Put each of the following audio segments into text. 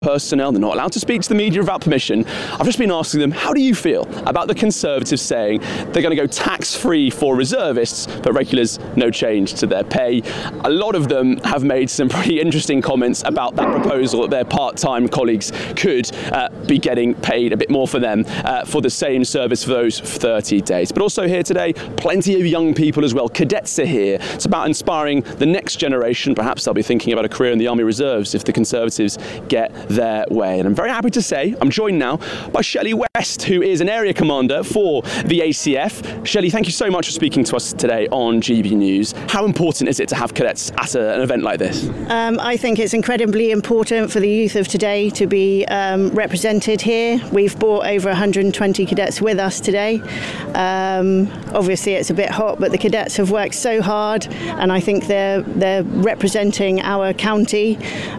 personnel. They're not allowed to speak to the media without permission. I've just been asking them, how do you feel about the Conservatives saying they're going to go tax-free for reservists, but regulars no change to their pay? A lot of them have made some pretty interesting comments about that proposal that their part-time colleagues could be getting paid a bit more for them for the same service for those 30 days. But also here today, plenty of young people as well. Cadets are here. It's about inspiring the next generation. Perhaps they'll be thinking about a career in the Army Reserves if the Conservatives get their way. And I'm very happy to say I'm joined now by Shelley West, who is an area commander for the ACF. Shelley, thank you so much for speaking to us today on GB News. How important is it to have cadets at an event like this? I think it's incredibly important for the youth of today to be represented here. We've brought over 120 cadets with us today. Obviously it's a bit hot, but the cadets have worked so hard, and I think they're representing our county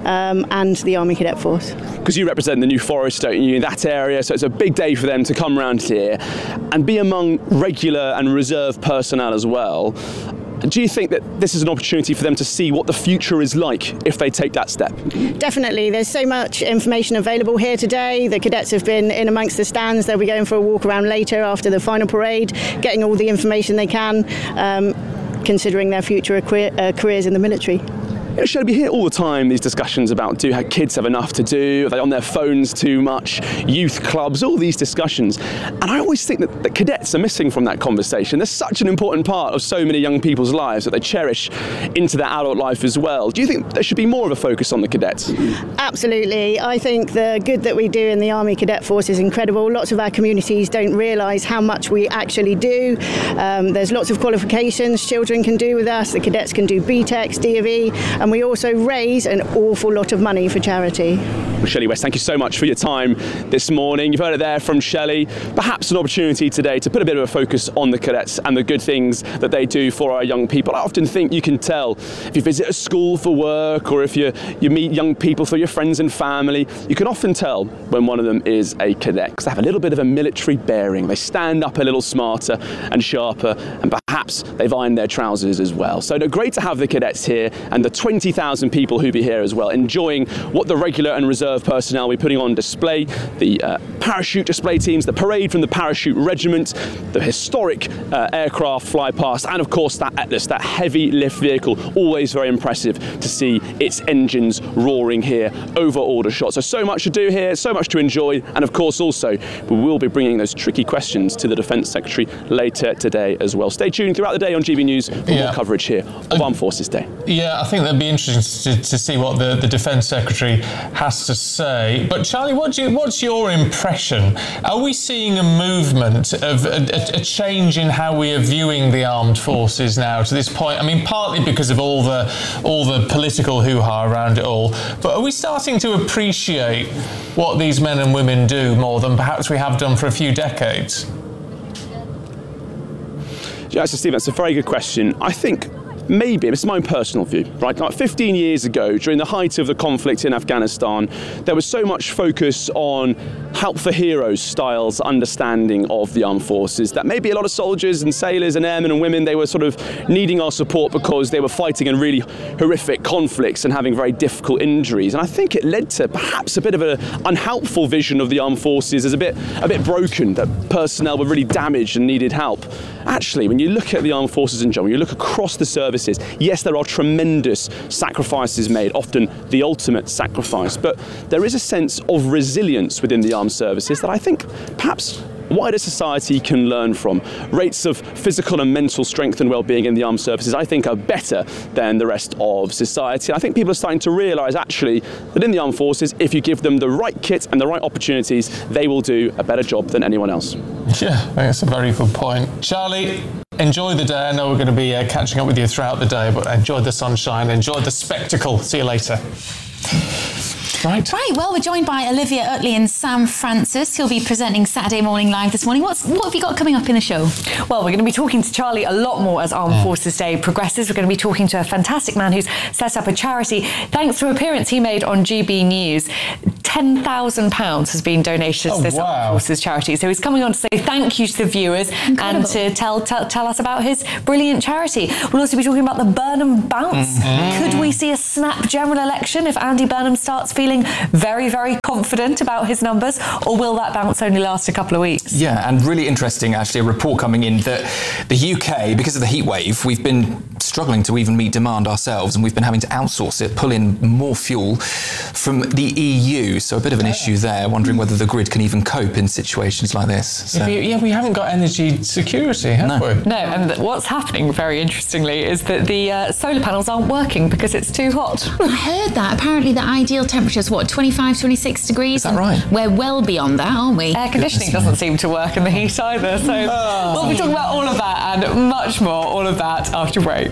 and the Army Cadet Force. Because you represent the New Forest, don't you, in that area, so it's a big day for them to come around here and be among regular and reserve personnel as well. Do you think that this is an opportunity for them to see what the future is like if they take that step? Definitely. There's so much information available here today. The cadets have been in amongst the stands. They'll be going for a walk around later after the final parade, getting all the information they can, considering their future careers in the military. Shelley, we hear all the time these discussions about do kids have enough to do, are they on their phones too much, youth clubs, all these discussions. And I always think that cadets are missing from that conversation. They're such an important part of so many young people's lives that they cherish into their adult life as well. Do you think there should be more of a focus on the cadets? Absolutely. I think the good that we do in the Army Cadet Force is incredible. Lots of our communities don't realise how much we actually do. There's lots of qualifications children can do with us. The cadets can do BTECs, DofE, and we also raise an awful lot of money for charity. Well, Shelley West, thank you so much for your time this morning. You've heard it there from Shelley. Perhaps an opportunity today to put a bit of a focus on the cadets and the good things that they do for our young people. I often think you can tell if you visit a school for work or if you meet young people for your friends and family, you can often tell when one of them is a cadet because they have a little bit of a military bearing. They stand up a little smarter and sharper, and perhaps they've ironed their trousers as well. So great to have the cadets here and the 20,000 people who be here as well, enjoying what the regular and reserve personnel will be putting on display, the parachute display teams, the parade from the parachute regiment, the historic aircraft fly past, and of course that Atlas, that heavy lift vehicle, always very impressive to see its engines roaring here over Aldershot. So much to do here, so much to enjoy, and of course also we will be bringing those tricky questions to the Defence Secretary later today as well. Stay tuned throughout the day on GB News for more coverage here of Armed Forces Day. Yeah, I think that'd be interesting to see what the Defence Secretary has to say. But Charlie, what's your impression? Are we seeing a movement of a change in how we are viewing the armed forces now to this point? I mean, partly because of all the political hoo-ha around it all, but are we starting to appreciate what these men and women do more than perhaps we have done for a few decades? Yeah, so Stephen, that's a very good question. I think maybe, this is my own personal view, right? Like 15 years ago, during the height of the conflict in Afghanistan, there was so much focus on help for heroes styles understanding of the armed forces that maybe a lot of soldiers and sailors and airmen and women, they were sort of needing our support because they were fighting in really horrific conflicts and having very difficult injuries. And I think it led to perhaps a bit of an unhelpful vision of the armed forces as a bit broken, that personnel were really damaged and needed help. Actually, when you look at the armed forces in general, when you look across the services, yes, there are tremendous sacrifices made, often the ultimate sacrifice, but there is a sense of resilience within the armed services that I think perhaps wider society can learn from. Rates of physical and mental strength and well-being in the armed services, I think, are better than the rest of society. I think people are starting to realise, actually, that in the armed forces, if you give them the right kit and the right opportunities, they will do a better job than anyone else. Yeah, I think that's a very good point. Charlie, enjoy the day. I know we're going to be catching up with you throughout the day, but enjoy the sunshine, enjoy the spectacle. See you later. Right, well, we're joined by Olivia Utley and Sam Francis, who'll be presenting Saturday Morning Live this morning. What have you got coming up in the show? Well, we're going to be talking to Charlie a lot more as Armed Forces Day progresses. We're going to be talking to a fantastic man who's set up a charity thanks to an appearance he made on GB News. £10,000 has been donated to this Armed Forces charity. So he's coming on to say thank you to the viewers and to tell us about his brilliant charity. We'll also be talking about the Burnham bounce. Could we see a snap general election if Andy Burnham starts feeling very, very confident about his numbers, or will that bounce only last a couple of weeks? Yeah, and really interesting, actually, a report coming in that the UK, because of the heat wave, we've been struggling to even meet demand ourselves, and we've been having to outsource it, pull in more fuel from the EU. So a bit of an issue there, wondering whether the grid can even cope in situations like this. So. We haven't got energy security, have we? No, and what's happening, very interestingly, is that the solar panels aren't working because it's too hot. I heard that. Apparently the ideal temperature is, 25, 26 degrees? Is that right? We're well beyond that, aren't we? Air conditioning doesn't seem to work in the heat either, so we'll be talking about all of that and much more, all of that after break.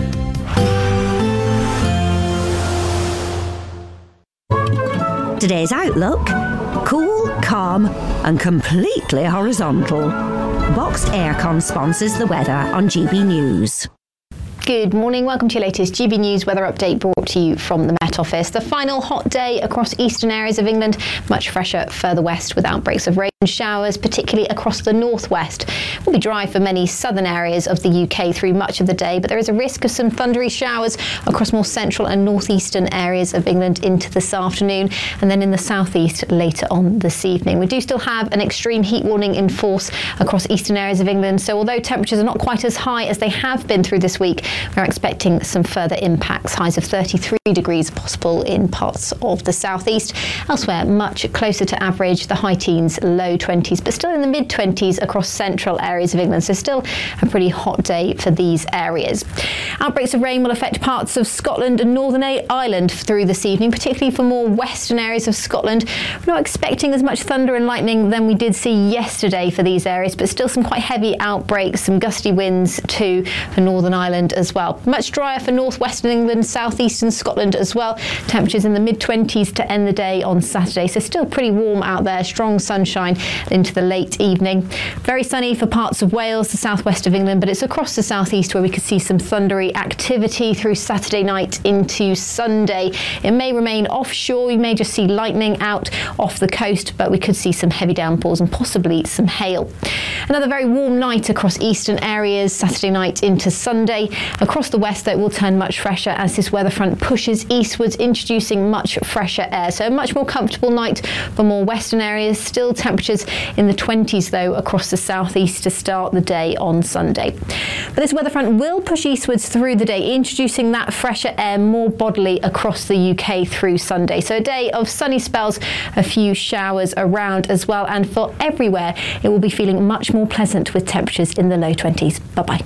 Today's outlook: cool, calm and completely horizontal. Boxed Aircon sponsors the weather on GB News. Good morning, welcome to your latest GB News weather update brought to you from the Met Office. The final hot day across eastern areas of England, much fresher further west with outbreaks of rain and showers, particularly across the northwest. It will be dry for many southern areas of the UK through much of the day, but there is a risk of some thundery showers across more central and northeastern areas of England into this afternoon, and then in the southeast later on this evening. We do still have an extreme heat warning in force across eastern areas of England, so although temperatures are not quite as high as they have been through this week, we're expecting some further impacts. Highs of 33 degrees possible in parts of the southeast. Elsewhere, much closer to average, the high teens, low 20s, but still in the mid-20s across central areas of England. So still a pretty hot day for these areas. Outbreaks of rain will affect parts of Scotland and Northern Ireland through this evening, particularly for more western areas of Scotland. We're not expecting as much thunder and lightning than we did see yesterday for these areas, but still some quite heavy outbreaks, some gusty winds too for Northern Ireland as well. Much drier for northwestern England, southeastern Scotland as well. Temperatures in the mid-20s to end the day on Saturday, so still pretty warm out there. Strong sunshine into the late evening. Very sunny for parts of Wales, the southwest of England, but it's across the southeast where we could see some thundery activity through Saturday night into Sunday. It may remain offshore. We may just see lightning out off the coast, but we could see some heavy downpours and possibly some hail. Another very warm night across eastern areas Saturday night into Sunday. Across the west, though, it will turn much fresher as this weather front pushes eastwards, introducing much fresher air. So a much more comfortable night for more western areas. Still temperatures in the 20s, though, across the southeast to start the day on Sunday. But this weather front will push eastwards through the day, introducing that fresher air more bodily across the UK through Sunday. So a day of sunny spells, a few showers around as well, and for everywhere, it will be feeling much more pleasant with temperatures in the low 20s. Bye-bye.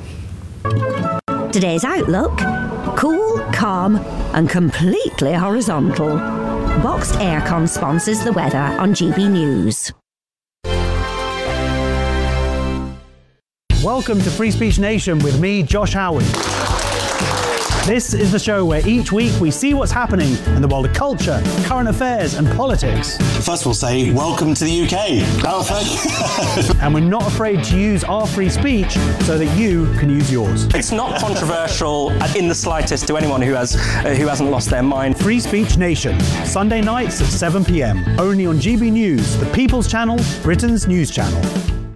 Today's outlook: cool, calm and completely horizontal. Boxed Aircon sponsors the weather on GB News. Welcome to Free Speech Nation with me, Josh Howard. This is the show where each week we see what's happening in the world of culture, current affairs and politics. First we'll say, welcome to the UK. And we're not afraid to use our free speech so that you can use yours. It's not controversial in the slightest to anyone who hasn't lost their mind. Free Speech Nation, Sunday nights at 7 p.m. Only on GB News, the People's Channel, Britain's news channel.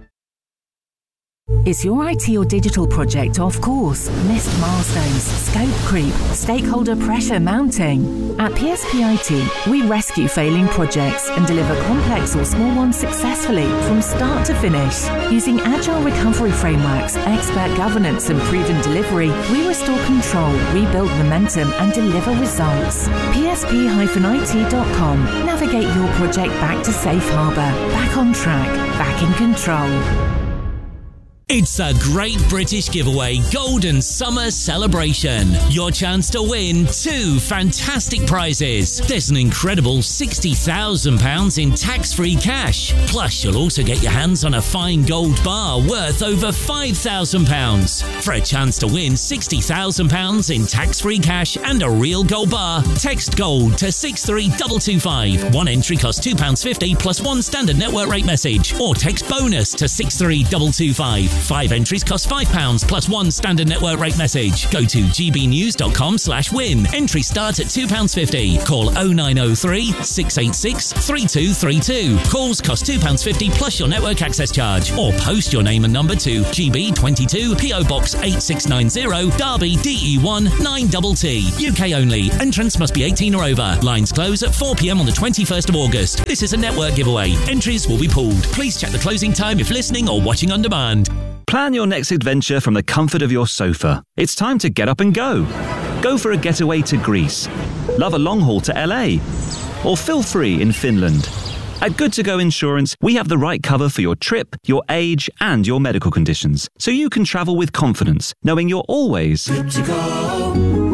Is your IT or digital project off course? Missed milestones, scope creep, stakeholder pressure mounting? At PSP IT, we rescue failing projects and deliver complex or small ones successfully from start to finish. Using agile recovery frameworks, expert governance and proven delivery, we restore control, rebuild momentum and deliver results. PSP-IT.com. Navigate your project back to safe harbour, back on track, back in control. It's a Great British Giveaway Golden Summer Celebration. Your chance to win 2 fantastic prizes. There's an incredible £60,000 in tax-free cash. Plus, you'll also get your hands on a fine gold bar worth over £5,000. For a chance to win £60,000 in tax-free cash and a real gold bar, text GOLD to 63225. One entry costs £2.50 plus one standard network rate message. Or text BONUS to 63225. 5 entries cost £5 plus 1 standard network rate message. Go to gbnews.com/win. Entry start at £2.50. Call 0903 686 3232. Calls cost £2.50 plus your network access charge. Or post your name and number to GB22 PO Box 8690 Derby DE1 9TT. UK only. Entrance must be 18 or over. Lines close at 4 p.m. on the 21st of August. This is a network giveaway. Entries will be pulled. Please check the closing time if listening or watching on demand. Plan your next adventure from the comfort of your sofa. It's time to get up and go. Go for a getaway to Greece. Love a long haul to LA. Or feel free in Finland. At Good To Go Insurance, we have the right cover for your trip, your age, and your medical conditions, so you can travel with confidence, knowing you're always good to go.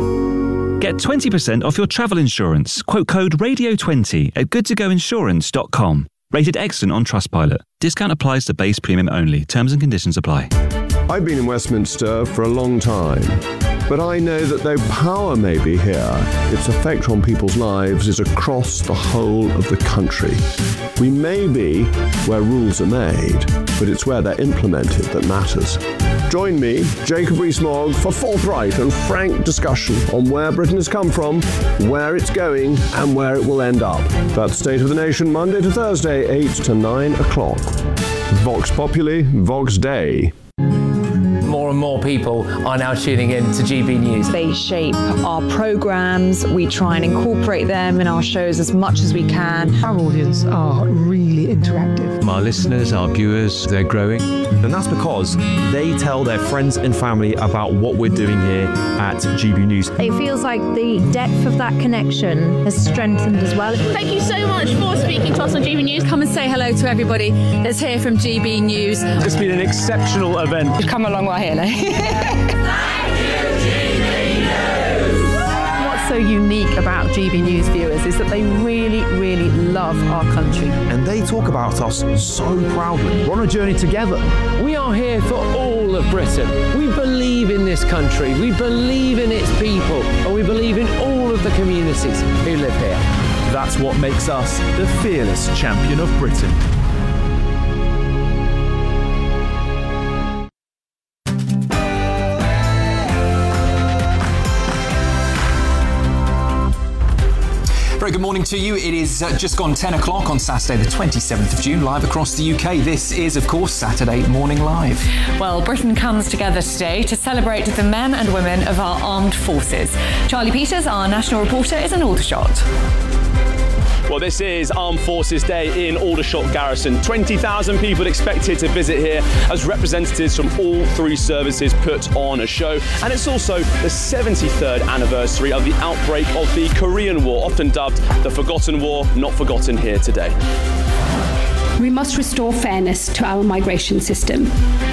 Get 20% off your travel insurance. Quote code RADIO20 at goodtogoinsurance.com. Rated excellent on Trustpilot. Discount applies to base premium only. Terms and conditions apply. I've been in Westminster for a long time, but I know that though power may be here, its effect on people's lives is across the whole of the country. We may be where rules are made, but it's where they're implemented that matters. Join me, Jacob Rees-Mogg, for forthright and frank discussion on where Britain has come from, where it's going, and where it will end up. That's State of the Nation, Monday to Thursday, 8 to 9 o'clock. Vox Populi, Vox Dei. More and more people are now tuning in to GB News. They shape our programmes. We try and incorporate them in our shows as much as we can. Our audience are really interactive. Our listeners, our viewers, they're growing. And that's because they tell their friends and family about what we're doing here at GB News. It feels like the depth of that connection has strengthened as well. Thank you so much for speaking to us on GB News. Come and say hello to everybody that's here from GB News. It's been an exceptional event. We've come a long way here now. What's so unique about GB News viewers is that they really, really love our country. And they talk about us so proudly. We're on a journey together. We are here for all of Britain. We believe in this country, we believe in its people, and we believe in all of the communities who live here. That's what makes us the fearless champion of Britain. Very good morning to you. It is just gone 10 o'clock on Saturday the 27th of June, live across the UK. This is, of course, Saturday Morning Live. Well, Britain comes together today to celebrate the men and women of our armed forces. Charlie Peters, our national reporter, is in Aldershot. Well, this is Armed Forces Day in Aldershot Garrison. 20,000 people expected to visit here as representatives from all three services put on a show. And it's also the 73rd anniversary of the outbreak of the Korean War, often dubbed the Forgotten War, not forgotten here today. We must restore fairness to our migration system.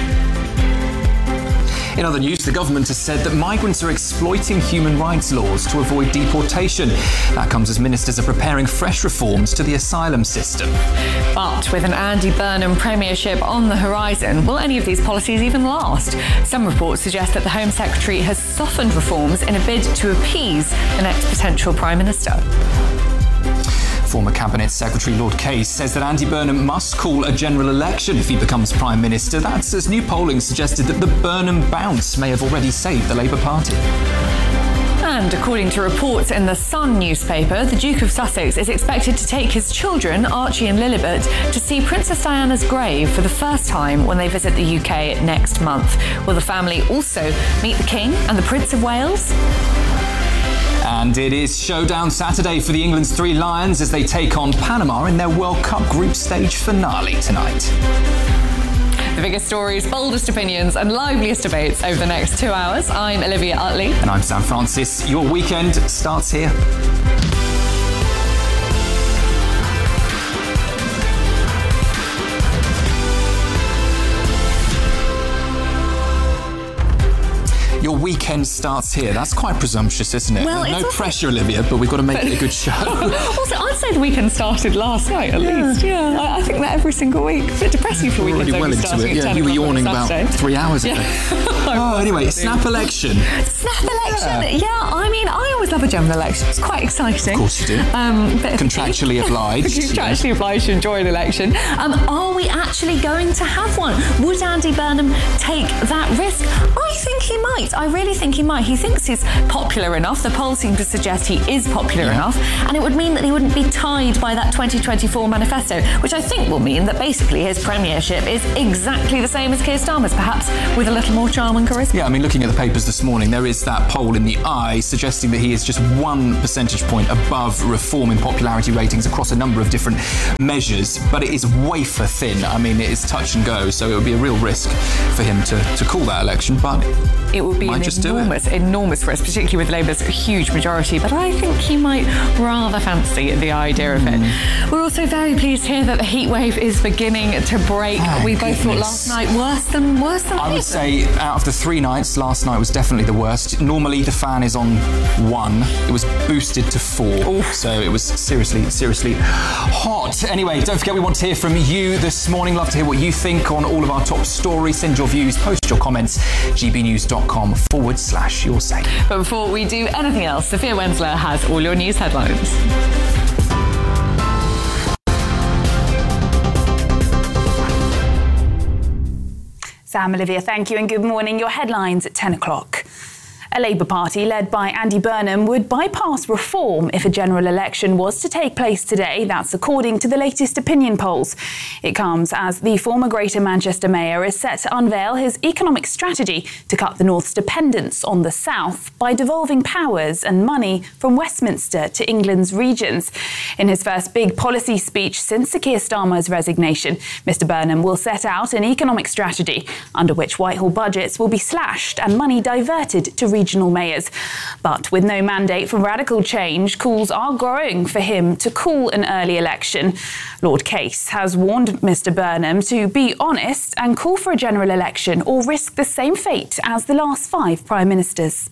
In other news, the government has said that migrants are exploiting human rights laws to avoid deportation. That comes as ministers are preparing fresh reforms to the asylum system. But with an Andy Burnham premiership on the horizon, will any of these policies even last? Some reports suggest that the Home Secretary has softened reforms in a bid to appease the next potential Prime Minister. Former Cabinet Secretary Lord Case says that Andy Burnham must call a general election if he becomes Prime Minister. That's as new polling suggested that the Burnham bounce may have already saved the Labour Party. And according to reports in the Sun newspaper, the Duke of Sussex is expected to take his children, Archie and Lilibet, to see Princess Diana's grave for the first time when they visit the UK next month. Will the family also meet the King and the Prince of Wales? And it is showdown Saturday for the England's Three Lions as they take on Panama in their World Cup group stage finale tonight. The biggest stories, boldest opinions and liveliest debates over the next 2 hours. I'm Olivia Utley. And I'm Sam Francis. Your weekend starts here. Your weekend weekend starts here. That's quite presumptuous, isn't it? Well, no pressure, Olivia, but we've got to make it a good show. Also, I'd say the weekend started last night, at least. Yeah, I think that every single week. A bit depressing for weekends already well into it. Yeah, you were yawning about 3 hours ago. Anyway, snap election. Snap election. Yeah, I mean, I always love a general election. It's quite exciting. Of course you do. Contractually obliged. Contractually obliged to enjoy an election. Are we actually going to have one? Would Andy Burnham take that risk? I think he might. I really think he might. He thinks he's popular enough. The polls seem to suggest he is popular enough. And it would mean that he wouldn't be tied by that 2024 manifesto, which I think will mean that basically his premiership is exactly the same as Keir Starmer's, perhaps with a little more charm and charisma. Yeah, I mean, looking at the papers this morning, there is that poll in the Eye suggesting that he is just 1 percentage point above Reform in popularity ratings across a number of different measures, but it is wafer thin. I mean, it is touch and go, so it would be a real risk for him to call that election, but it would be an enormous risk, particularly with Labour's huge majority, but I think he might rather fancy the idea of it. We're also very pleased here that the heatwave is beginning to break. We both thought last night worse than I would say out of the 3 nights, last night was definitely the worst. Normally the fan is on 1. It was boosted to 4. So it was seriously hot. Anyway, don't forget we want to hear from you this morning. Love to hear what you think on all of our top stories. Send your views, post your comments, gbnews.com/your say. But before we do anything else, Sophia Wensler has all your news headlines. Sam, Olivia, thank you and good morning. Your headlines at 10 o'clock. A Labour Party led by Andy Burnham would bypass reform if a general election was to take place today. That's according to the latest opinion polls. It comes as the former Greater Manchester Mayor is set to unveil his economic strategy to cut the North's dependence on the South by devolving powers and money from Westminster to England's regions. In his first big policy speech since Sir Keir Starmer's resignation, Mr Burnham will set out an economic strategy under which Whitehall budgets will be slashed and money diverted to regional mayors. But with no mandate for radical change, calls are growing for him to call an early election. Lord Case has warned Mr Burnham to be honest and call for a general election or risk the same fate as the last 5 prime ministers.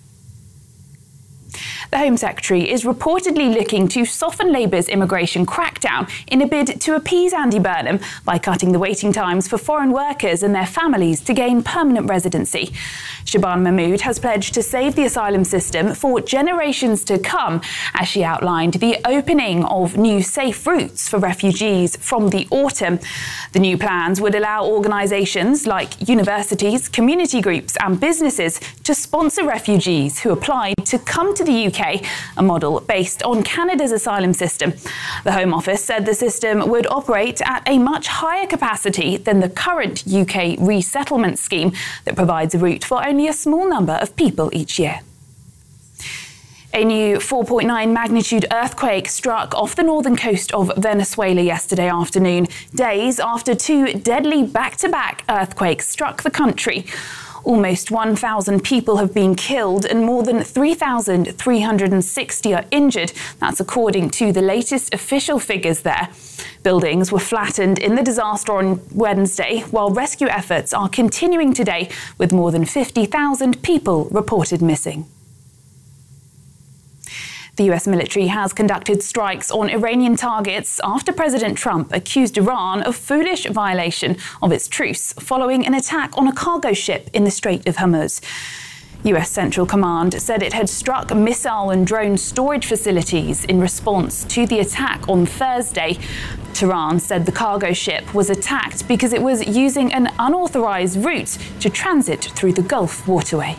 The Home Secretary is reportedly looking to soften Labour's immigration crackdown in a bid to appease Andy Burnham by cutting the waiting times for foreign workers and their families to gain permanent residency. Shabana Mahmood has pledged to save the asylum system for generations to come, as she outlined the opening of new safe routes for refugees from the autumn. The new plans would allow organisations like universities, community groups and businesses to sponsor refugees who applied to come to the UK, a model based on Canada's asylum system. The Home Office said the system would operate at a much higher capacity than the current UK resettlement scheme that provides a route for only a small number of people each year. A new 4.9 magnitude earthquake struck off the northern coast of Venezuela yesterday afternoon, days after 2 deadly back-to-back earthquakes struck the country. Almost 1,000 people have been killed and more than 3,360 are injured. That's according to the latest official figures there. Buildings were flattened in the disaster on Wednesday, while rescue efforts are continuing today, with more than 50,000 people reported missing. The US military has conducted strikes on Iranian targets after President Trump accused Iran of foolish violation of its truce following an attack on a cargo ship in the Strait of Hormuz. US Central Command said it had struck missile and drone storage facilities in response to the attack on Thursday. Tehran said the cargo ship was attacked because it was using an unauthorized route to transit through the Gulf waterway.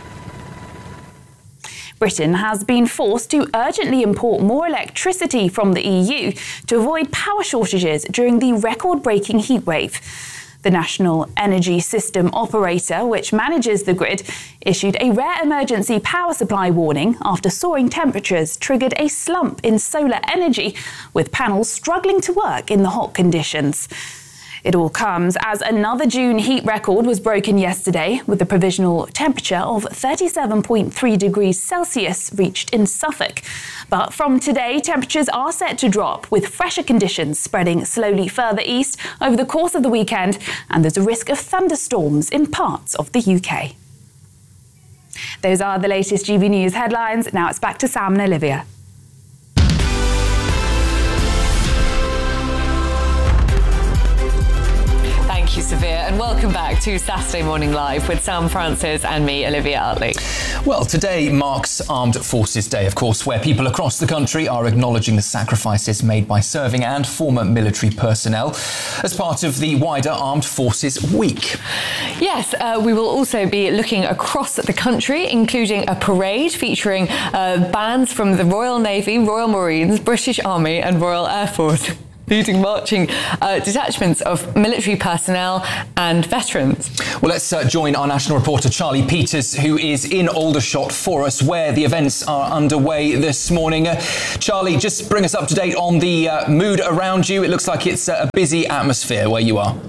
Britain has been forced to urgently import more electricity from the EU to avoid power shortages during the record-breaking heatwave. The National Energy System Operator, which manages the grid, issued a rare emergency power supply warning after soaring temperatures triggered a slump in solar energy, with panels struggling to work in the hot conditions. It all comes as another June heat record was broken yesterday, with the provisional temperature of 37.3 degrees Celsius reached in Suffolk. But from today, temperatures are set to drop, with fresher conditions spreading slowly further east over the course of the weekend, and there's a risk of thunderstorms in parts of the UK. Those are the latest GB News headlines. Now it's back to Sam and Olivia. Thank you, Severe, and welcome back to Saturday Morning Live with Sam Francis and me, Olivia Hartley. Well, today marks Armed Forces Day, of course, where people across the country are acknowledging the sacrifices made by serving and former military personnel as part of the wider Armed Forces Week. Yes, we will also be looking across the country, including a parade featuring bands from the Royal Navy, Royal Marines, British Army and Royal Air Force, leading marching detachments of military personnel and veterans. Well, let's join our national reporter Charlie Peters, who is in Aldershot for us, where the events are underway this morning. Charlie, just bring us up to date on the mood around you. It looks like it's a busy atmosphere where you are.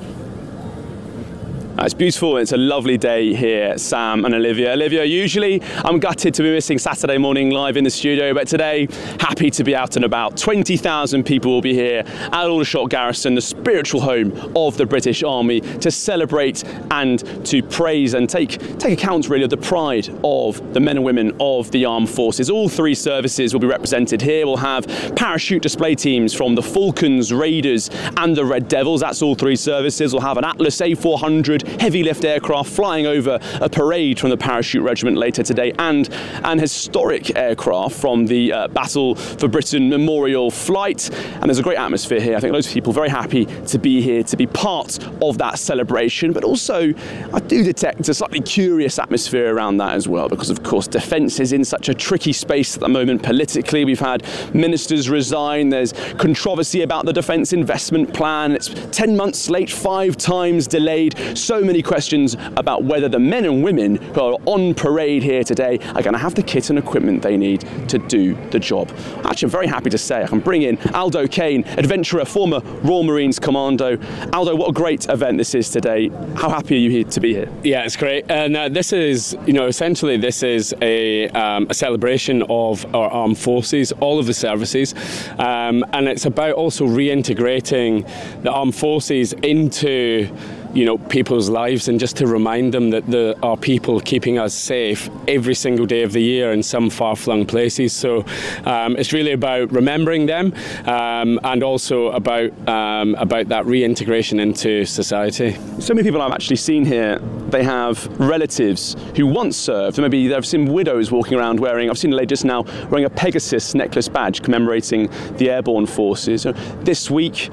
It's beautiful. It's a lovely day here, Sam and Olivia. Olivia, usually I'm gutted to be missing Saturday Morning Live in the studio, but today, happy to be out and about. 20,000 people will be here at Aldershot Garrison, the spiritual home of the British Army, to celebrate and to praise and take account, really, of the pride of the men and women of the armed forces. All three services will be represented here. We'll have parachute display teams from the Falcons, Raiders and the Red Devils. That's all three services. We'll have an Atlas A400 heavy lift aircraft flying over a parade from the Parachute Regiment later today, and an historic aircraft from the Battle for Britain Memorial Flight. And there's a great atmosphere here. I think loads of people very happy to be here, to be part of that celebration, but also I do detect a slightly curious atmosphere around that as well, because of course defence is in such a tricky space at the moment politically. We've had ministers resign, there's controversy about the defence investment plan, it's 10 months late, 5 times delayed. So many questions about whether the men and women who are on parade here today are going to have the kit and equipment they need to do the job. Actually, I'm very happy to say I can bring in Aldo Kane, adventurer, former Royal Marines Commando. Aldo, what a great event this is today. How happy are you here to be here? Yeah, it's great. And this is, essentially this is a celebration of our armed forces, all of the services, and it's about also reintegrating the armed forces into people's lives, and just to remind them that there are people keeping us safe every single day of the year in some far-flung places. So it's really about remembering them, and also about that reintegration into society. So many people I've actually seen here, they have relatives who once served. Maybe they've seen widows walking around I've seen a lady just now wearing a Pegasus necklace badge commemorating the airborne forces. This week,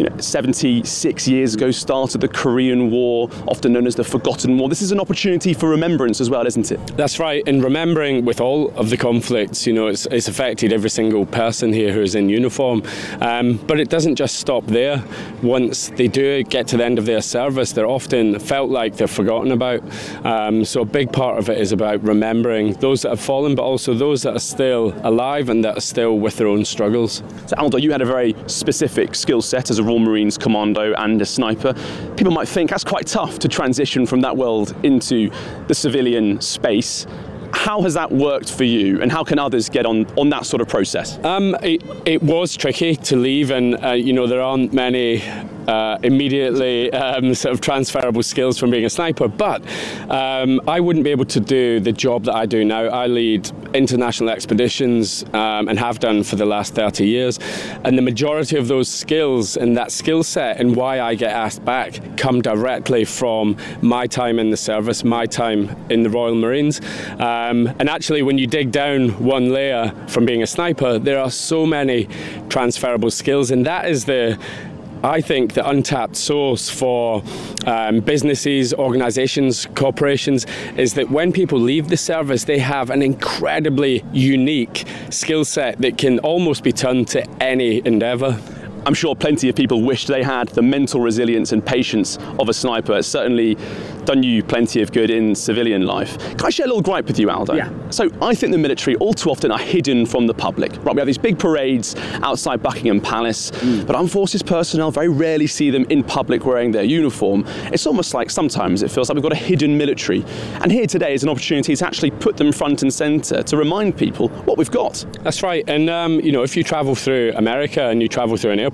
76 years ago, started the Korean War, often known as the Forgotten War. This is an opportunity for remembrance as well, isn't it? That's right. In remembering with all of the conflicts, it's affected every single person here who is in uniform. But it doesn't just stop there. Once they do get to the end of their service, they're often felt like they're forgotten about. So a big part of it is about remembering those that have fallen, but also those that are still alive and that are still with their own struggles. So Aldo, you had a very specific skill set as a Royal Marines Commando and a sniper. People might think that's quite tough to transition from that world into the civilian space. How has that worked for you, and how can others get on that sort of process? It was tricky to leave, and there aren't many immediately sort of transferable skills from being a sniper, but I wouldn't be able to do the job that I do now. I lead international expeditions and have done for the last 30 years, and the majority of those skills and that skill set and why I get asked back come directly from my time in the service, my time in the Royal Marines. And actually, when you dig down one layer from being a sniper, there are so many transferable skills, and that is I think the untapped source for businesses, organisations, corporations, is that when people leave the service, they have an incredibly unique skill set that can almost be turned to any endeavour. I'm sure plenty of people wish they had the mental resilience and patience of a sniper. It's certainly done you plenty of good in civilian life. Can I share a little gripe with you, Aldo? Yeah. So I think the military all too often are hidden from the public. Right, we have these big parades outside Buckingham Palace, but armed forces personnel very rarely see them in public wearing their uniform. It's almost like sometimes it feels like we've got a hidden military. And here today is an opportunity to actually put them front and centre, to remind people what we've got. That's right. And, if you travel through America and you travel through an airport,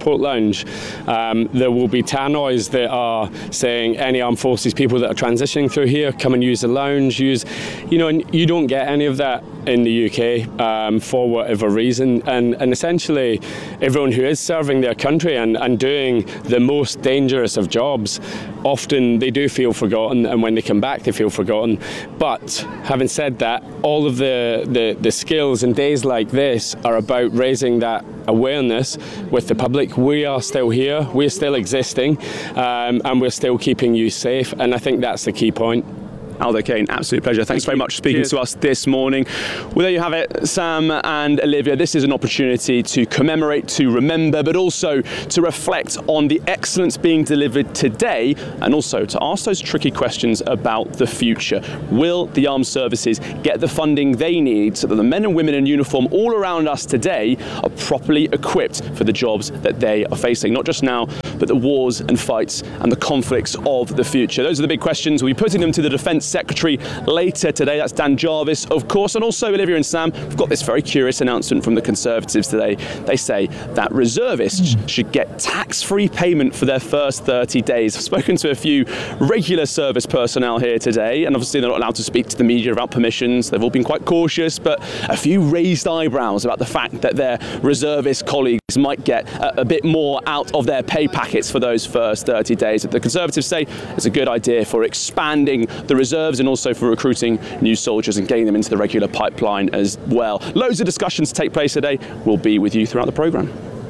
airport lounge, there will be tannoys that are saying any armed forces people that are transitioning through here come and use the lounge, and you don't get any of that in the UK for whatever reason, and essentially everyone who is serving their country and doing the most dangerous of jobs, often they do feel forgotten, and when they come back they feel forgotten. But having said that, all of the skills and days like this are about raising that awareness with the public. We are still here, we're still existing, and we're still keeping you safe, and I think that's the key point. Aldo Kane, absolute pleasure. Thanks very much for speaking to us this morning. Well, there you have it, Sam and Olivia. This is an opportunity to commemorate, to remember, but also to reflect on the excellence being delivered today, and also to ask those tricky questions about the future. Will the armed services get the funding they need so that the men and women in uniform all around us today are properly equipped for the jobs that they are facing, not just now, but the wars and fights and the conflicts of the future? Those are the big questions. We'll be putting them to the Defence Secretary later today. That's Dan Jarvis, of course, and also Olivia and Sam. We've got this very curious announcement from the Conservatives today. They say that reservists should get tax-free payment for their first 30 days. I've spoken to a few regular service personnel here today, and obviously they're not allowed to speak to the media about permissions. They've all been quite cautious, but a few raised eyebrows about the fact that their reservist colleagues might get a bit more out of their pay packets for those first 30 days. But the Conservatives say it's a good idea for expanding the reserves and also for recruiting new soldiers and getting them into the regular pipeline as well. Loads of discussions take place today. We'll be with you throughout the programme.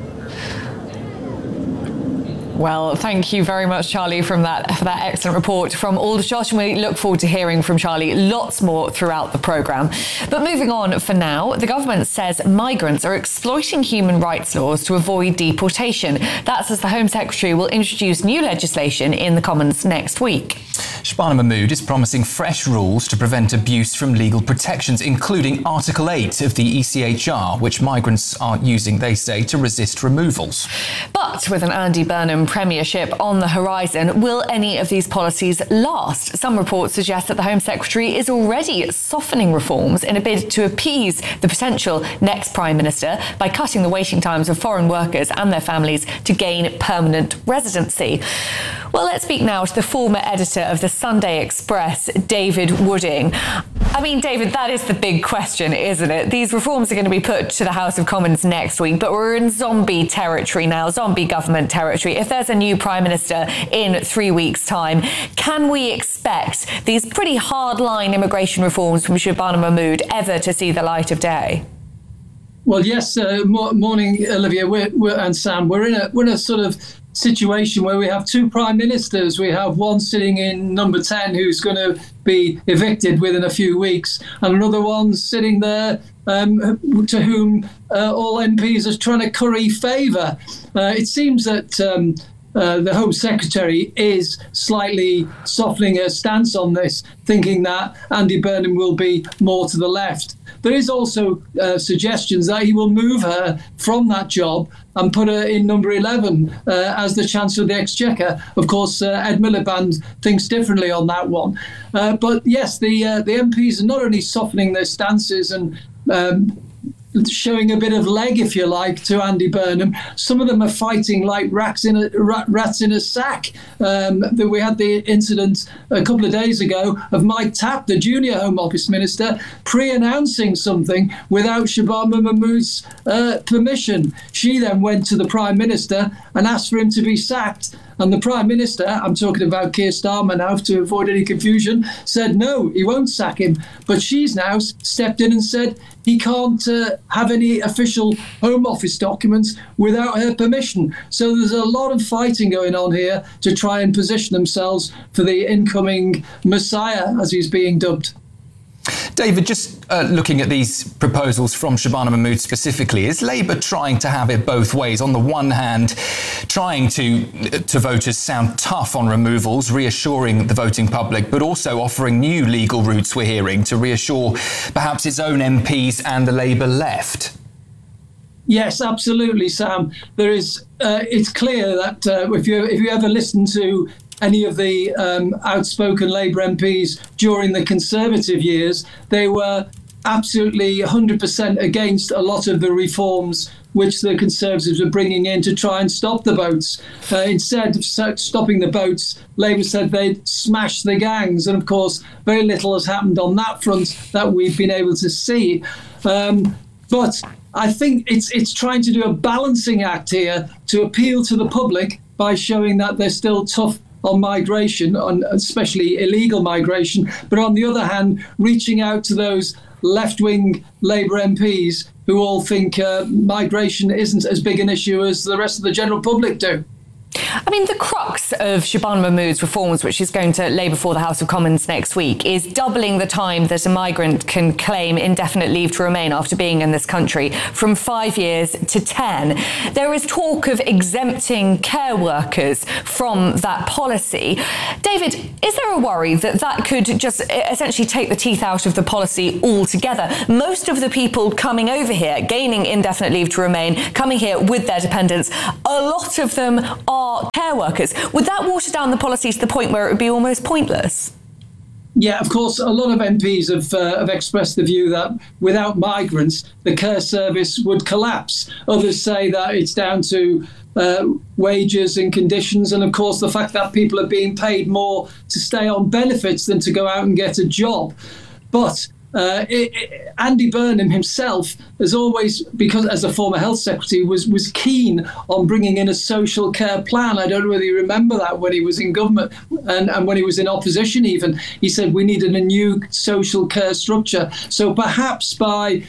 Well, thank you very much, Charlie, for that excellent report from Aldershot, and we look forward to hearing from Charlie lots more throughout the programme. But moving on for now, the government says migrants are exploiting human rights laws to avoid deportation. That's as the Home Secretary will introduce new legislation in the Commons next week. Shabana Mahmood is promising fresh rules to prevent abuse from legal protections, including Article 8 of the ECHR, which migrants are using, they say, to resist removals. But with an Andy Burnham premiership on the horizon, will any of these policies last? Some reports suggest that the Home Secretary is already softening reforms in a bid to appease the potential next Prime Minister by cutting the waiting times of foreign workers and their families to gain permanent residency. Well, let's speak now to the former editor of the Sunday Express, David Wooding. I mean, David, that is the big question, isn't it? These reforms are going to be put to the House of Commons next week, but we're in zombie territory now, zombie government territory. If there's a new Prime Minister in 3 weeks' time, can we expect these pretty hard-line immigration reforms from Shabana Mahmood ever to see the light of day? Well, yes. Morning, Olivia and Sam. We're in a sort of situation where we have two prime ministers. We have one sitting in number 10 who's going to be evicted within a few weeks, and another one sitting there to whom all MPs are trying to curry favour. It seems that the Home Secretary is slightly softening her stance on this, thinking that Andy Burnham will be more to the left. There is also suggestions that he will move her from that job and put her in number 11 as the Chancellor of the Exchequer. Of course, Ed Miliband thinks differently on that one. But yes, the MPs are not only softening their stances and showing a bit of leg, if you like, to Andy Burnham. Some of them are fighting like rats in a sack. We had the incident a couple of days ago of Mike Tapp, the junior Home Office Minister, pre-announcing something without Shabana Mahmood's permission. She then went to the Prime Minister and asked for him to be sacked. And the Prime Minister, I'm talking about Keir Starmer now to avoid any confusion, said no, he won't sack him. But she's now stepped in and said he can't have any official Home Office documents without her permission. So there's a lot of fighting going on here to try and position themselves for the incoming Messiah, as he's being dubbed. David, just looking at these proposals from Shabana Mahmood specifically, is Labour trying to have it both ways? On the one hand, trying to voters sound tough on removals, reassuring the voting public, but also offering new legal routes, we're hearing, to reassure perhaps its own MPs and the Labour left? Yes, absolutely, Sam. There is. It's clear that if you ever listen to any of the outspoken Labour MPs during the Conservative years, they were absolutely 100% against a lot of the reforms which the Conservatives are bringing in to try and stop the votes. Instead of stopping the votes, Labour said they'd smash the gangs. And of course, very little has happened on that front that we've been able to see. But I think it's trying to do a balancing act here to appeal to the public by showing that they're still tough on migration, on especially illegal migration, but on the other hand, reaching out to those left-wing Labour MPs who all think migration isn't as big an issue as the rest of the general public do. I mean, the crux of Shabana Mahmood's reforms, which is going to lay before the House of Commons next week, is doubling the time that a migrant can claim indefinite leave to remain after being in this country from 5 years to 10. There is talk of exempting care workers from that policy. David, is there a worry that that could just essentially take the teeth out of the policy altogether? Most of the people coming over here, gaining indefinite leave to remain, coming here with their dependents, a lot of them are care workers. Would that water down the policy to the point where it would be almost pointless? Yeah, of course, a lot of MPs have expressed the view that without migrants, the care service would collapse. Others say that it's down to wages and conditions, and of course the fact that people are being paid more to stay on benefits than to go out and get a job. But Andy Burnham himself has always, because as a former health secretary, was keen on bringing in a social care plan. I don't know whether you remember that when he was in government and when he was in opposition even. He said we needed a new social care structure. So perhaps by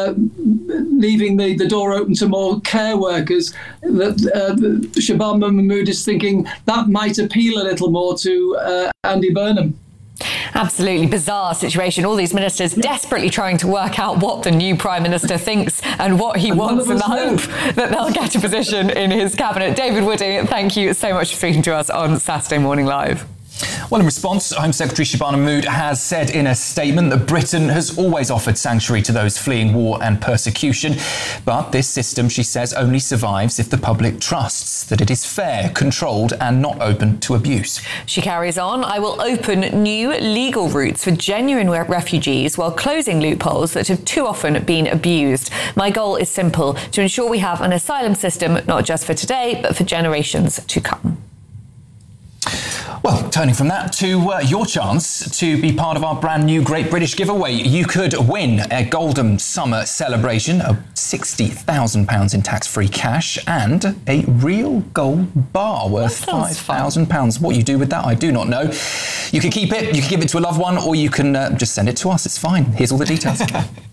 leaving the door open to more care workers, that Shabana Mahmood is thinking that might appeal a little more to Andy Burnham. Absolutely bizarre situation. All these ministers desperately trying to work out what the new Prime Minister thinks and what he wants in the hope that they'll get a position in his cabinet. David Wooding, thank you so much for speaking to us on Saturday Morning Live. Well, in response, Home Secretary Shabana Mahmood has said in a statement that Britain has always offered sanctuary to those fleeing war and persecution. But this system, she says, only survives if the public trusts that it is fair, controlled and not open to abuse. She carries on, I will open new legal routes for genuine refugees while closing loopholes that have too often been abused. My goal is simple, to ensure we have an asylum system not just for today, but for generations to come. Well, turning from that to your chance to be part of our brand new Great British Giveaway. You could win a Golden Summer celebration of £60,000 in tax-free cash and a real gold bar worth £5,000. What you do with that, I do not know. You can keep it, you can give it to a loved one, or you can just send it to us. It's fine. Here's all the details.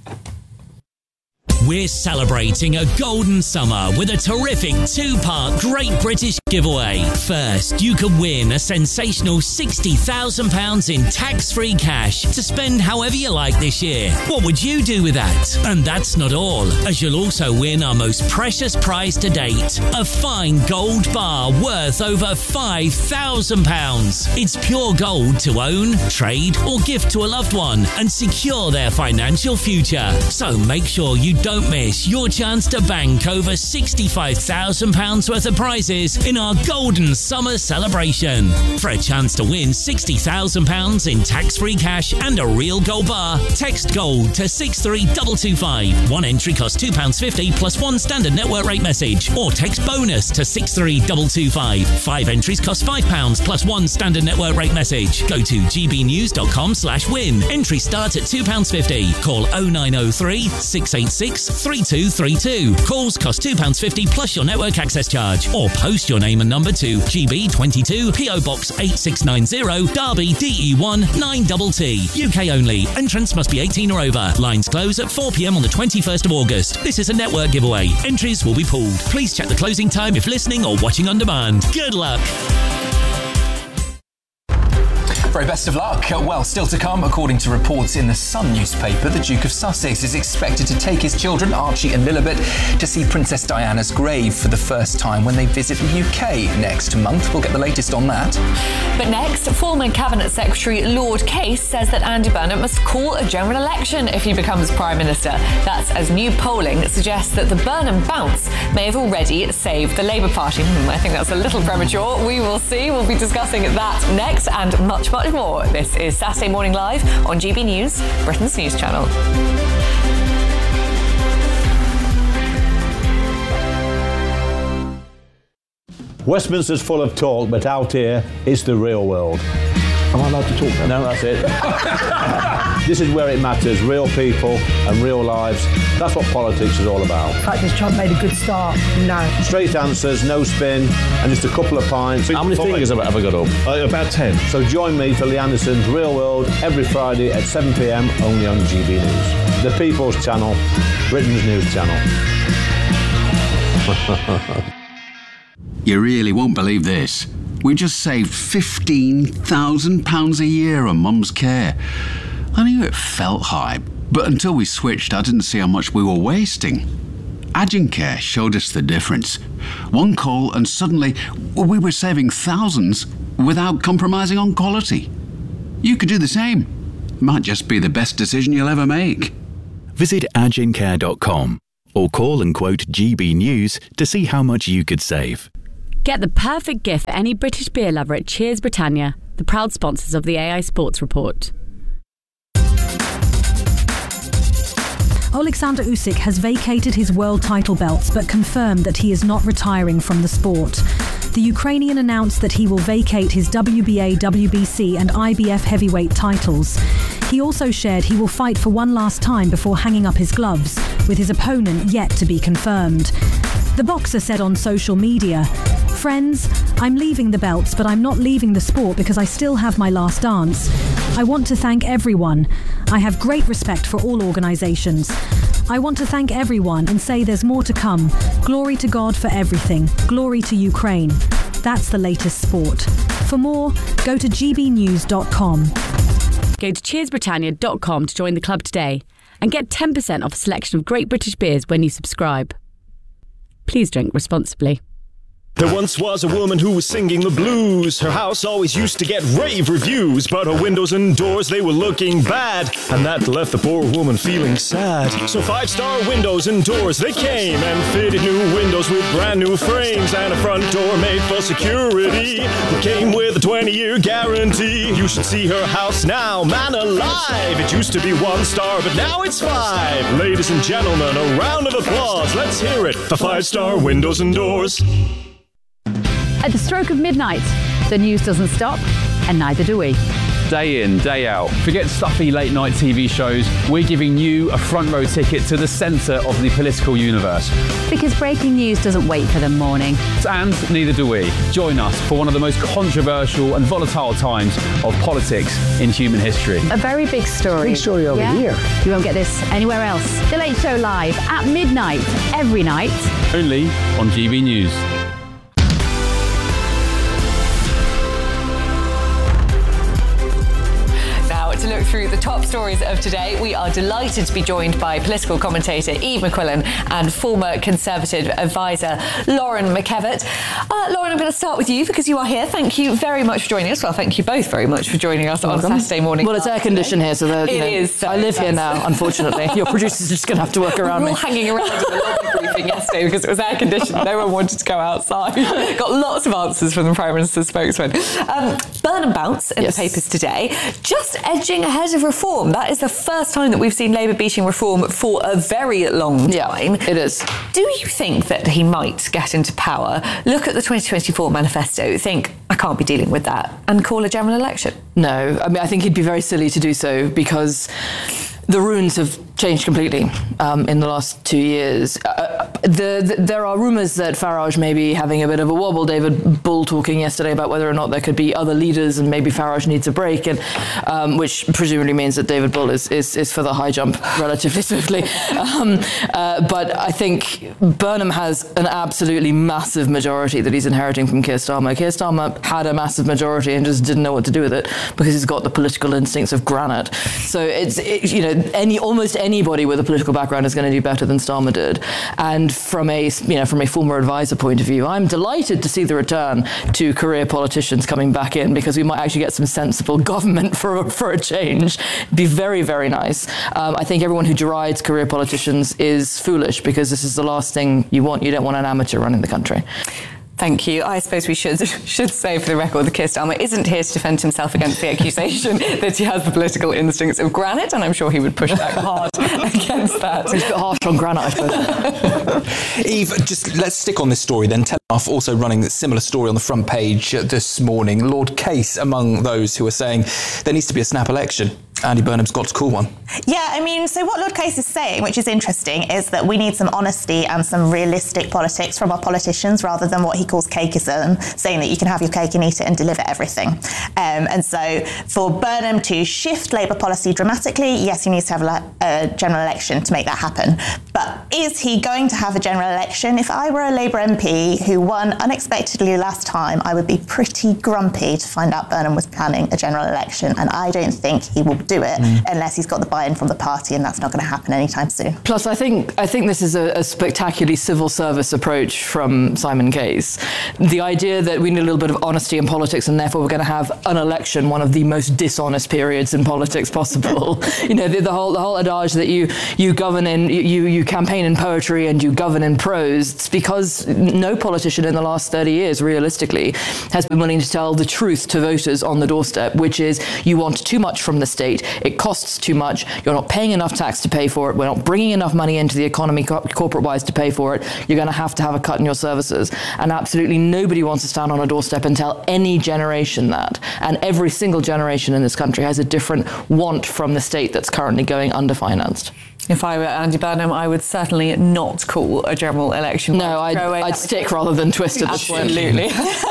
We're celebrating a golden summer with a terrific two-part Great British Giveaway. First, you could win a sensational £60,000 in tax-free cash to spend however you like this year. What would you do with that? And that's not all, as you'll also win our most precious prize to date, a fine gold bar worth over £5,000. It's pure gold to own, trade or gift to a loved one and secure their financial future. So make sure you don't miss your chance to bank over £65,000 worth of prizes in our Golden Summer celebration. For a chance to win £60,000 in tax-free cash and a real gold bar, text GOLD to 63225. One entry costs £2.50 plus one standard network rate message, or text BONUS to 63225. 5 entries cost £5 plus one standard network rate message. Go to gbnews.com/win. Entries start at £2.50. Call 0903 686 3232. Calls cost £2.50 plus your network access charge, or post your name and number to GB22 PO Box 8690 Derby DE1 9TT. UK only. Entrants must be 18 or over. Lines close at 4 p.m. on the 21st of August. This is a network giveaway. Entries will be pooled. Please check the closing time if listening or watching on demand. Good luck. Very best of luck. Well, still to come, according to reports in the Sun newspaper, the Duke of Sussex is expected to take his children, Archie and Lilibet, to see Princess Diana's grave for the first time when they visit the UK next month. We'll get the latest on that. But next, former Cabinet Secretary Lord Case says that Andy Burnham must call a general election if he becomes Prime Minister. That's as new polling suggests that the Burnham bounce may have already saved the Labour Party. I think that's a little premature. We will see. We'll be discussing that next and much more. This is Saturday Morning Live on GB News, Britain's news channel. Westminster's full of talk, but out here, it's the real world. Am I allowed to talk now? No, that's it. This is where it matters, real people and real lives. That's what politics is all about. In fact, has Trump made a good start? No. Straight answers, no spin, and just a couple of pints. How many fingers have I got up? About 10. So join me for Lee Anderson's Real World every Friday at 7 p.m, only on GB News. The People's Channel, Britain's news channel. You really won't believe this. We just saved £15,000 a year on Mum's care. I knew it felt high, but until we switched, I didn't see how much we were wasting. Agencare showed us the difference. One call and suddenly we were saving thousands without compromising on quality. You could do the same. Might just be the best decision you'll ever make. Visit agencare.com or call and quote GB News to see how much you could save. Get the perfect gift for any British beer lover at Cheers Britannia, the proud sponsors of the AI Sports Report. Alexander Usyk has vacated his world title belts but confirmed that he is not retiring from the sport. The Ukrainian announced that he will vacate his WBA, WBC and IBF heavyweight titles. He also shared he will fight for one last time before hanging up his gloves, with his opponent yet to be confirmed. The boxer said on social media, "Friends, I'm leaving the belts, but I'm not leaving the sport because I still have my last dance. I want to thank everyone. I have great respect for all organisations. I want to thank everyone and say there's more to come. Glory to God for everything. Glory to Ukraine." That's the latest sport. For more, go to gbnews.com. Go to cheersbritannia.com to join the club today and get 10% off a selection of great British beers when you subscribe. Please drink responsibly. There once was a woman who was singing the blues. Her house always used to get rave reviews, but her windows and doors, they were looking bad, and that left the poor woman feeling sad. So 5-star windows and doors, they came and fitted new windows with brand new frames and a front door made for security. It came with a 20-year guarantee. You should see her house now, man alive. It used to be 1 star, but now it's 5. Ladies and gentlemen, a round of applause. Let's hear it for 5-star windows and doors. At the stroke of midnight, the news doesn't stop, and neither do we. Day in, day out. Forget stuffy late night TV shows. We're giving you a front row ticket to the centre of the political universe. Because breaking news doesn't wait for the morning. And neither do we. Join us for one of the most controversial and volatile times of politics in human history. A very big story. Big story over here. You won't get this anywhere else. The Late Show live at midnight, every night. Only on GB News. To look through the top stories of today, we are delighted to be joined by political commentator Eve McQuillan and former Conservative advisor Lauren McKevitt. Lauren, I'm going to start with you because you are here. Thank you very much for joining us. Well, thank you both very much for joining us on Saturday morning. Well, it's air conditioned here, so it is. So I live here now, unfortunately. Your producer's just going to have to work around me. We were all hanging around in the lobby briefing yesterday because it was air conditioned. No one wanted to go outside. Got lots of answers from the Prime Minister's spokesman. Burn and bounce in the papers today. Just edging ahead of reform. That is the first time that we've seen Labour beating reform for a very long time. It is. Do you think that he might get into power, look at the 2024 manifesto, think, I can't be dealing with that, and call a general election? No. I mean, I think he'd be very silly to do so because the runes have changed completely in the last 2 years. There are rumours that Farage may be having a bit of a wobble. David Bull talking yesterday about whether or not there could be other leaders and maybe Farage needs a break, and which presumably means that David Bull is for the high jump relatively swiftly. But I think Burnham has an absolutely massive majority that he's inheriting from Keir Starmer. Keir Starmer had a massive majority and just didn't know what to do with it because he's got the political instincts of granite. So almost anybody with a political background is going to do better than Starmer did. And from a former advisor point of view, I'm delighted to see the return to career politicians coming back in because we might actually get some sensible government for a change. It'd be very, very nice. I think everyone who derides career politicians is foolish because this is the last thing you want. You don't want an amateur running the country. Thank you. I suppose we should say for the record that Keir Starmer isn't here to defend himself against the accusation that he has the political instincts of granite, and I'm sure he would push back hard against that. He's a bit harsh on granite, I suppose. Eve, just let's stick on this story then. Telegraph also running a similar story on the front page this morning. Lord Case among those who are saying there needs to be a snap election. Andy Burnham's got to call one. Yeah, I mean, so what Lord Case is saying, which is interesting, is that we need some honesty and some realistic politics from our politicians rather than what he calls cakeism, saying that you can have your cake and eat it and deliver everything. And so for Burnham to shift Labour policy dramatically, yes, he needs to have a general election to make that happen. But is he going to have a general election? If I were a Labour MP who won unexpectedly last time, I would be pretty grumpy to find out Burnham was planning a general election, and I don't think he will do it unless he's got the buy-in from the party, and that's not going to happen anytime soon. Plus, I think this is a spectacularly civil service approach from Simon Case. The idea that we need a little bit of honesty in politics, and therefore we're going to have an election, one of the most dishonest periods in politics possible. You know, the whole adage that you govern in, you campaign in poetry and you govern in prose. It's because no politician in the last 30 years, realistically, has been willing to tell the truth to voters on the doorstep, which is you want too much from the state. It costs too much. You're not paying enough tax to pay for it. We're not bringing enough money into the economy corporate-wise to pay for it. You're going to have a cut in your services. And absolutely nobody wants to stand on a doorstep and tell any generation that. And every single generation in this country has a different want from the state that's currently going underfinanced. If I were Andy Burnham, I would certainly not call a general election. No, I'd stick rather than twist at the ship. Absolutely.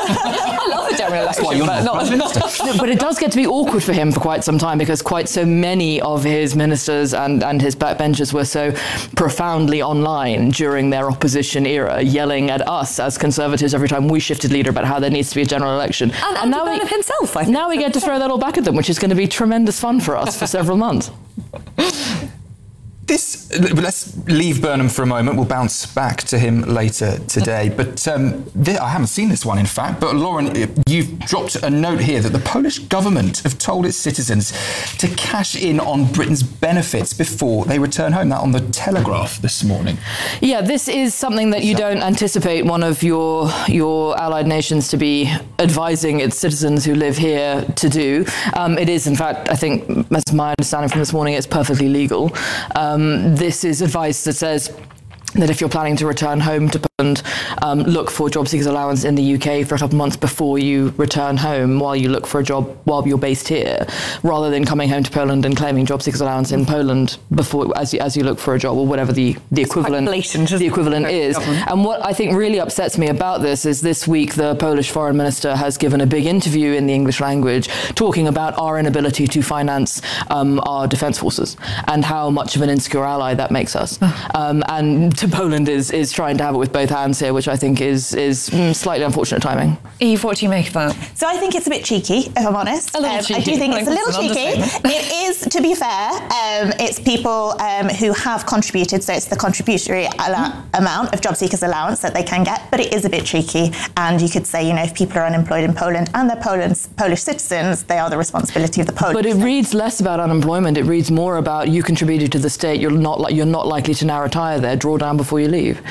I love a general election, but not. But it does get to be awkward for him for quite some time, because quite so many of his ministers and his backbenchers were so profoundly online during their opposition era, yelling at us as Conservatives every time we shifted leader about how there needs to be a general election. And now Burnham himself, I think. Now we get to throw that all back at them, which is going to be tremendous fun for us for several months. Let's leave Burnham for a moment. We'll bounce back to him later today. But I haven't seen this one, in fact. But Lauren, you've dropped a note here that the Polish government have told its citizens to cash in on Britain's benefits before they return home. That on the Telegraph this morning. Yeah, this is something that you don't anticipate one of your allied nations to be advising its citizens who live here to do. It is, in fact, I think, as my understanding from this morning, it's perfectly legal. This is advice that says that if you're planning to return home to Poland, look for job seekers allowance in the UK for a couple of months before you return home, while you look for a job while you're based here, rather than coming home to Poland and claiming job seekers allowance in Poland before as you look for a job, or whatever the equivalent is. And what I think really upsets me about this is this week the Polish foreign minister has given a big interview in the English language talking about our inability to finance our defence forces and how much of an insecure ally that makes us. And Poland is trying to have it with both hands here, which I think is slightly unfortunate timing. Eve, what do you make of that? So I think it's a bit cheeky, if I'm honest. A little cheeky. I do think it's a little cheeky. It is, to be fair, it's people who have contributed, so it's the contributory amount of job seekers allowance that they can get, but it is a bit cheeky. And you could say, you know, if people are unemployed in Poland and they're Polish citizens, they are the responsibility of the Polish. But it reads less about unemployment. It reads more about you contributed to the state. You're not likely to now retire there. Draw down before you leave.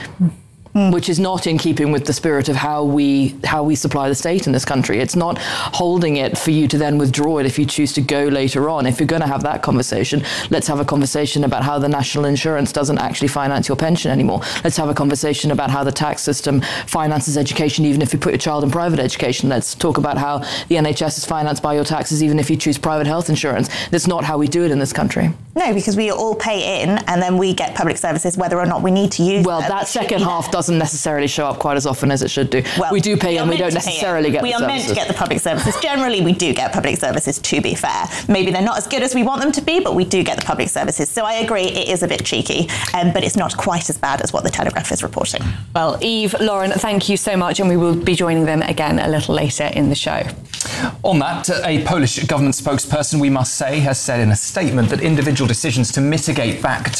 Which is not in keeping with the spirit of how we supply the state in this country. It's not holding it for you to then withdraw it if you choose to go later on. If you're going to have that conversation, let's have a conversation about how the national insurance doesn't actually finance your pension anymore. Let's have a conversation about how the tax system finances education, even if you put your child in private education. Let's talk about how the NHS is financed by your taxes, even if you choose private health insurance. That's not how we do it in this country. No, because we all pay in and then we get public services whether or not we need to use them. Well, that second half doesn't necessarily show up quite as often as it should do. Well, we do pay and we don't necessarily get the services. We are meant to get the public services. Generally, we do get public services, to be fair. Maybe they're not as good as we want them to be, but we do get the public services. So I agree, it is a bit cheeky, but it's not quite as bad as what the Telegraph is reporting. Well, Eve, Lauren, thank you so much, and we will be joining them again a little later in the show. On that, a Polish government spokesperson, we must say, has said in a statement that individual decisions to migrate back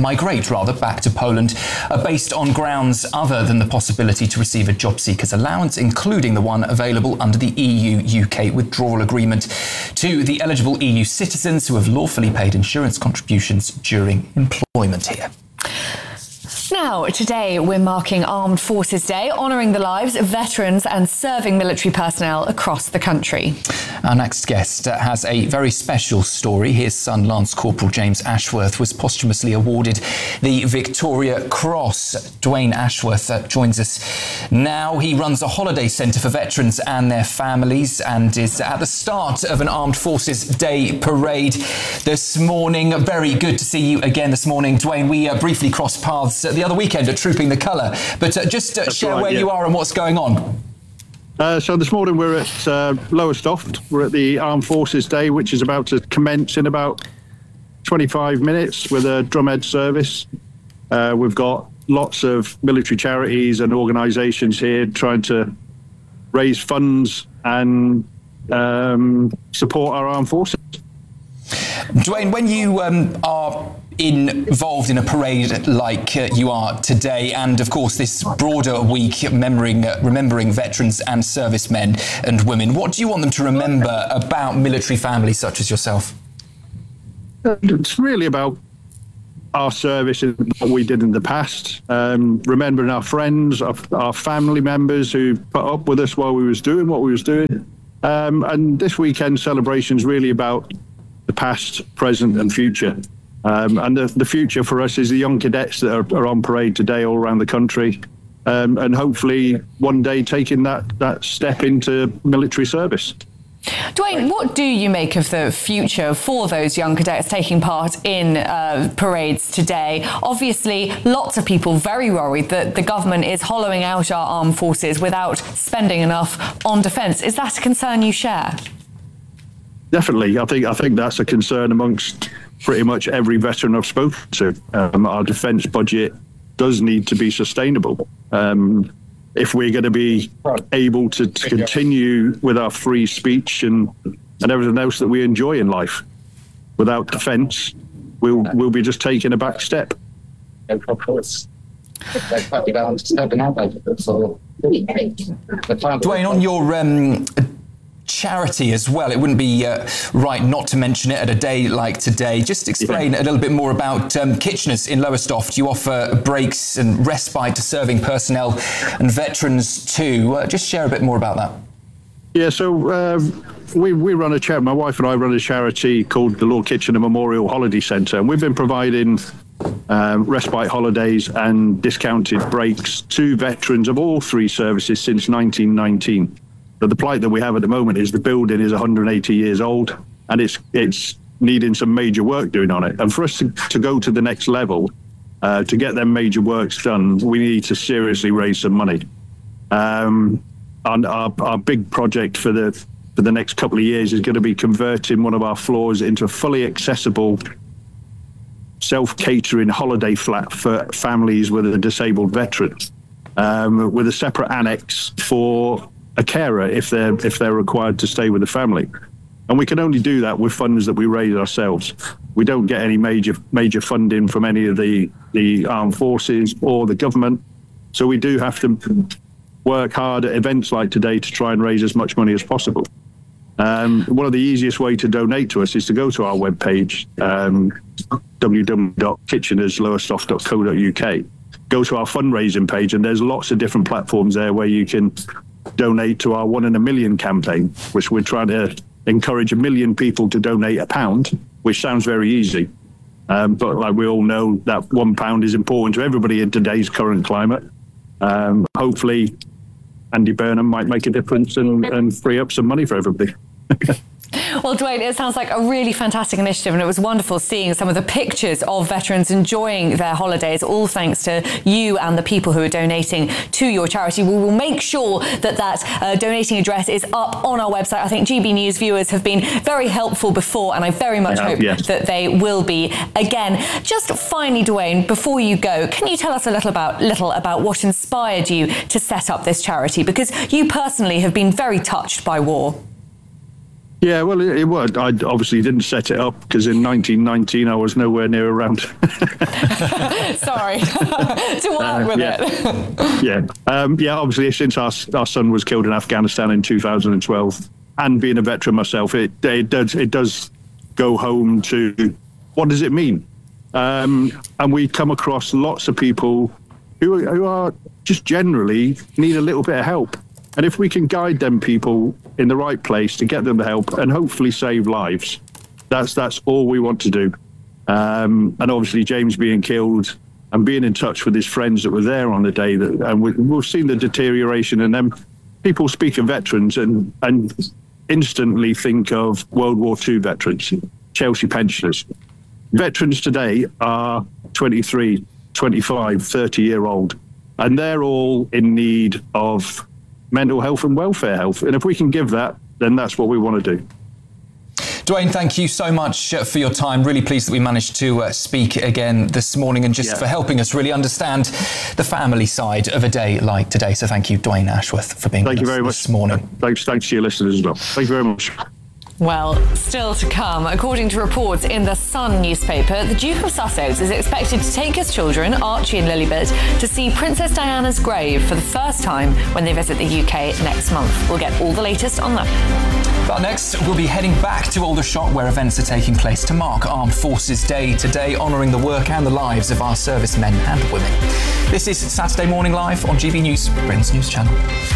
to Poland are based on grounds other than the possibility to receive a job seekers allowance, including the one available under the EU-UK withdrawal agreement to the eligible EU citizens who have lawfully paid insurance contributions during employment here. Now, today we're marking Armed Forces Day, honouring the lives of veterans and serving military personnel across the country. Our next guest has a very special story. His son, Lance Corporal James Ashworth, was posthumously awarded the Victoria Cross. Dwayne Ashworth joins us now. He runs a holiday centre for veterans and their families and is at the start of an Armed Forces Day parade this morning. Very good to see you again this morning, Dwayne. We briefly crossed paths the other weekend at Trooping the Colour, but just share where you are and what's going on. So this morning we're at Lowestoft. We're at the Armed Forces Day, which is about to commence in about 25 minutes with a drumhead service. We've got lots of military charities and organisations here trying to raise funds and support our armed forces. Dwayne, when you are involved in a parade like you are today, and of course this broader week remembering veterans and servicemen and women, what do you want them to remember about military families such as yourself? It's really about our service and what we did in the past, remembering our friends, our family members who put up with us while we was doing what we was doing. And this weekend celebration is really about the past, present and future. And the future for us is the young cadets that are on parade today all around the country, and hopefully one day taking that step into military service. Dwayne, what do you make of the future for those young cadets taking part in parades today? Obviously, lots of people very worried that the government is hollowing out our armed forces without spending enough on defence. Is that a concern you share? Definitely. I think that's a concern amongst pretty much every veteran I've spoken to. Our defence budget does need to be sustainable. If we're going to be able to continue with our free speech and everything else that we enjoy in life, without defence, we'll be just taking a back step. Dwayne, on your charity as well, it wouldn't be right not to mention it at a day like today. Just explain a little bit more about Kitchener's in Lowestoft. You offer breaks and respite to serving personnel and veterans too. Just share a bit more about that. Yeah, so we run a charity. My wife and I run a charity called the Lord Kitchener Memorial Holiday Centre, and we've been providing respite holidays and discounted breaks to veterans of all three services since 1919. But the plight that we have at the moment is the building is 180 years old and it's needing some major work doing on it. And for us to go to the next level, to get them major works done, we need to seriously raise some money. And our big project for the next couple of years is going to be converting one of our floors into a fully accessible self-catering holiday flat for families with a disabled veteran, with a separate annex for a carer if they're required to stay with the family. And we can only do that with funds that we raise ourselves. We don't get any major funding from any of the armed forces or the government. So we do have to work hard at events like today to try and raise as much money as possible. One of the easiest way to donate to us is to go to our webpage, www.kitchenerslowestoft.co.uk. Go to our fundraising page, and there's lots of different platforms there where you can donate to our 1 in a Million campaign, which we're trying to encourage 1 million people to donate £1, which sounds very easy. But like we all know, that £1 is important to everybody in today's current climate. Hopefully, Andy Burnham might make a difference and free up some money for everybody. Well, Dwayne, it sounds like a really fantastic initiative, and it was wonderful seeing some of the pictures of veterans enjoying their holidays, all thanks to you and the people who are donating to your charity. We will make sure that donating address is up on our website. I think GB News viewers have been very helpful before, and I very much hope that they will be again. Just finally, Dwayne, before you go, can you tell us a little about what inspired you to set up this charity? Because you personally have been very touched by war. Yeah, well, it was. I obviously didn't set it up because in 1919 I was nowhere near around. Sorry, to work with it. Obviously, since our son was killed in Afghanistan in 2012, and being a veteran myself, it does go home to what does it mean And we come across lots of people who are just generally need a little bit of help. And if we can guide them people in the right place to get them the help and hopefully save lives, that's all we want to do. And obviously James being killed and being in touch with his friends that were there on the day, and we've seen the deterioration. And then people speak of veterans and instantly think of World War II veterans, Chelsea pensioners. Veterans today are 23, 25, 30-year-old, and they're all in need of mental health and welfare health. And if we can give that, then that's what we want to do. Dwayne, thank you so much for your time. Really pleased that we managed to speak again this morning, and just for helping us really understand the family side of a day like today. So thank you, Dwayne Ashworth, for being with us this morning. Thanks to your listeners as well. Thank you very much. Well, still to come. According to reports in the Sun newspaper, the Duke of Sussex is expected to take his children, Archie and Lilibet, to see Princess Diana's grave for the first time when they visit the UK next month. We'll get all the latest on that. But next, we'll be heading back to Aldershot, where events are taking place to mark Armed Forces Day today, honouring the work and the lives of our servicemen and women. This is Saturday Morning Live on GB News, Britain's news channel.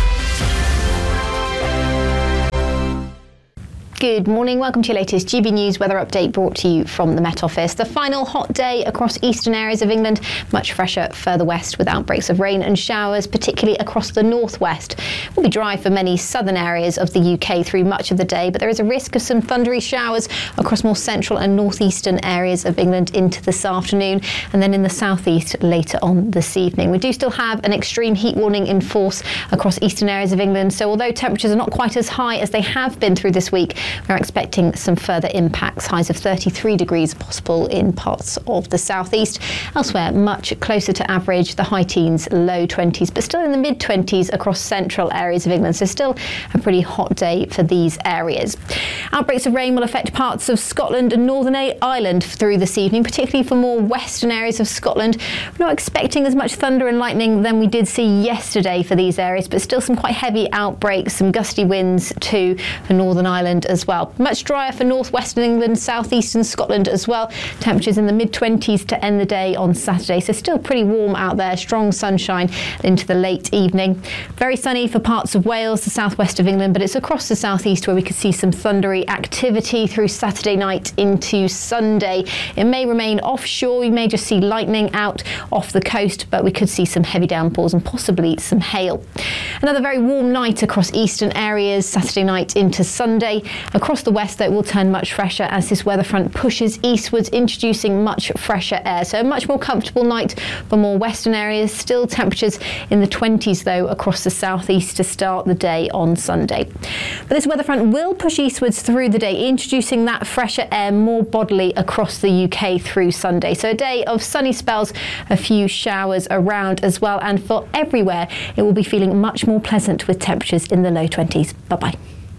Good morning. Welcome to your latest GB News weather update, brought to you from the Met Office. The final hot day across eastern areas of England, much fresher further west with outbreaks of rain and showers, particularly across the northwest. It will be dry for many southern areas of the UK through much of the day, but there is a risk of some thundery showers across more central and northeastern areas of England into this afternoon, and then in the southeast later on this evening. We do still have an extreme heat warning in force across eastern areas of England, so although temperatures are not quite as high as they have been through this week, we're expecting some further impacts. Highs of 33 degrees possible in parts of the southeast. Elsewhere, much closer to average, the high teens, low 20s, but still in the mid-20s across central areas of England. So still a pretty hot day for these areas. Outbreaks of rain will affect parts of Scotland and Northern Ireland through this evening, particularly for more western areas of Scotland. We're not expecting as much thunder and lightning than we did see yesterday for these areas, but still some quite heavy outbreaks, some gusty winds too for Northern Ireland as well. Much drier for northwestern England, southeastern Scotland as well. Temperatures in the mid-20s to end the day on Saturday, so still pretty warm out there. Strong sunshine into the late evening. Very sunny for parts of Wales, the southwest of England, but it's across the southeast where we could see some thundery activity through Saturday night into Sunday. It may remain offshore. We may just see lightning out off the coast, but we could see some heavy downpours and possibly some hail. Another very warm night across eastern areas Saturday night into Sunday. Across the west, though, it will turn much fresher as this weather front pushes eastwards, introducing much fresher air. So a much more comfortable night for more western areas. Still temperatures in the 20s, though, across the southeast to start the day on Sunday. But this weather front will push eastwards through the day, introducing that fresher air more bodily across the UK through Sunday. So a day of sunny spells, a few showers around as well. And for everywhere, it will be feeling much more pleasant with temperatures in the low 20s. Bye-bye.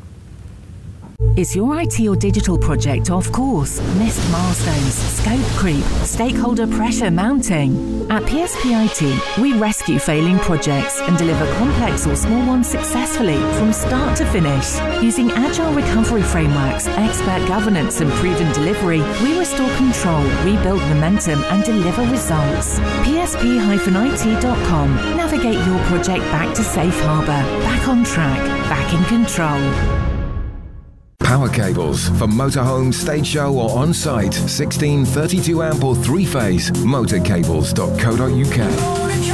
Is your IT or digital project off course? Missed milestones, scope creep, stakeholder pressure mounting? At PSP IT, we rescue failing projects and deliver complex or small ones successfully from start to finish. Using agile recovery frameworks, expert governance and proven delivery, we restore control, rebuild momentum and deliver results. PSP-IT.com. Navigate your project back to safe harbour, back on track, back in control. Power cables for motorhome, stage show or on-site. 16, 32 amp or 3-phase. Motorcables.co.uk.